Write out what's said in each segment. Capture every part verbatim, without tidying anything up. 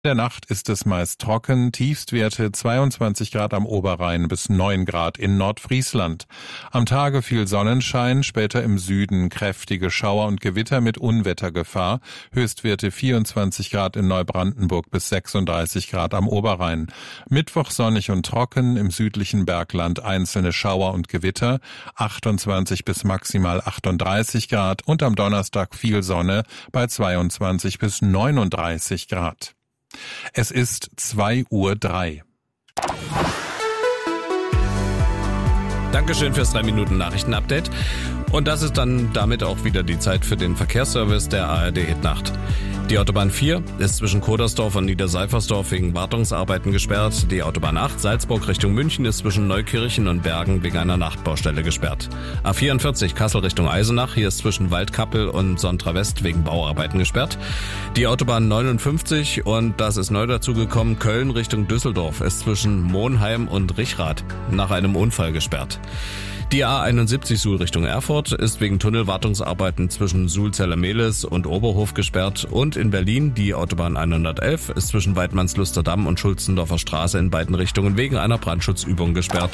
In der Nacht ist es meist trocken, Tiefstwerte zweiundzwanzig Grad am Oberrhein bis neun Grad in Nordfriesland. Am Tage viel Sonnenschein, später im Süden kräftige Schauer und Gewitter mit Unwettergefahr, Höchstwerte vierundzwanzig Grad in Neubrandenburg bis sechsunddreißig Grad am Oberrhein. Mittwoch sonnig und trocken, im südlichen Bergland einzelne Schauer und Gewitter, achtundzwanzig bis maximal achtunddreißig Grad und am Donnerstag viel Sonne bei zweiundzwanzig bis neununddreißig Grad. Es ist zwei Uhr drei. Dankeschön fürs drei Minuten Nachrichten-Update. Und das ist dann damit auch wieder die Zeit für den Verkehrsservice der A R D Hitnacht. Die Autobahn vier ist zwischen Kodersdorf und Niederseifersdorf wegen Wartungsarbeiten gesperrt. Die Autobahn acht Salzburg Richtung München ist zwischen Neukirchen und Bergen wegen einer Nachtbaustelle gesperrt. A vierundvierzig Kassel Richtung Eisenach, hier ist zwischen Waldkappel und Sontra West wegen Bauarbeiten gesperrt. Die Autobahn neunundfünfzig, und das ist neu dazugekommen, Köln Richtung Düsseldorf ist zwischen Monheim und Richrath nach einem Unfall gesperrt. Die A einundsiebzig Suhl Richtung Erfurt ist wegen Tunnelwartungsarbeiten zwischen Suhl-Zellermehlis und Oberhof gesperrt, und in Berlin die Autobahn hundertelf ist zwischen Weidmannsluster-Damm und Schulzendorfer Straße in beiden Richtungen wegen einer Brandschutzübung gesperrt.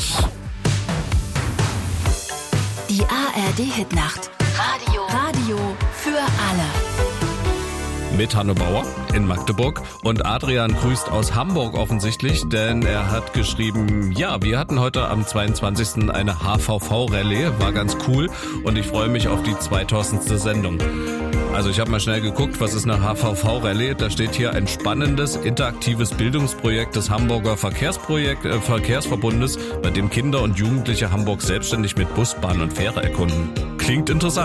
Die A R D Hitnacht. Radio. Radio für alle. Mit Hanno Bauer in Magdeburg, und Adrian grüßt aus Hamburg offensichtlich, denn er hat geschrieben, ja, wir hatten heute am zweiundzwanzigsten eine H V V-Rallye, war ganz cool und ich freue mich auf die zweitausendste Sendung. Also ich habe mal schnell geguckt, was ist eine H V V-Rallye? Da steht hier ein spannendes, interaktives Bildungsprojekt des Hamburger Verkehrsprojekt, äh, Verkehrsverbundes, bei dem Kinder und Jugendliche Hamburg selbstständig mit Bus, Bahn und Fähre erkunden. Klingt interessant.